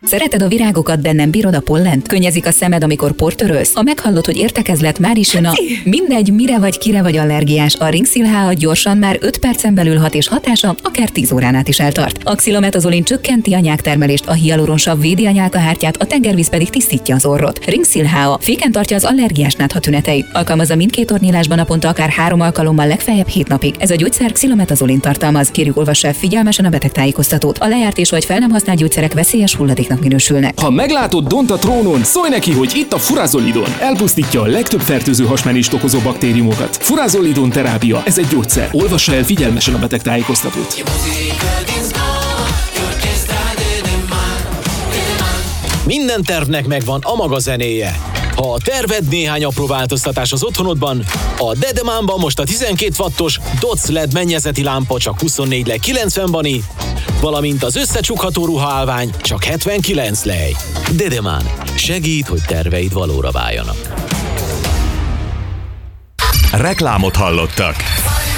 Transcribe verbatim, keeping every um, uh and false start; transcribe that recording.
Szereted a virágokat, de nem bírod a pollent? Könnyezik a szemed, amikor portörölsz? Ha meghallod, hogy értekezlet, már is jön a... Mindegy, mire vagy, kire vagy allergiás, a Ringsil há hat gyorsan már öt percen belül hat, és hatása akár tíz órán át is eltart. A xilometazoline csökkenti a nyáktermelést, a hialuronsav védi a nyálkahártyát, a tengervíz pedig tisztítja az orrot. Ringsil há hat féken tartja az allergiás nátha tüneteit. Alkalmazza mindkét orrnyílásban naponta akár három alkalommal, legfeljebb hét napig. Ez a gyógyszer xilometazoline tartalmaz. Kérjük, olvassa el figyelmesen a betegtájékoztatót. A lejárt és vagy fel nem használt gyógyszerek veszélyes hulladéknak minősülnek. Ha meglátod Dont a trónon, szólj neki, hogy itt a furazolidon. Elpusztítja a legtöbb fertőző hasmenést okozó baktériumokat. Furazolidon terápia, ez egy gyógyszer. Olvassa el figyelmesen a betegtájékoztatót. Minden tervnek megvan a maga zenéje. Ha a terved néhány apró változtatás az otthonodban, a Dedemánban most a tizenkét wattos Dots el é dé mennyezeti lámpa csak huszonnégy lej kilencven bani, valamint az összecsukható ruhaállvány csak hetvenkilenc lej. Dedemán. Segít, hogy terveid valóra váljanak. Reklámot hallottak.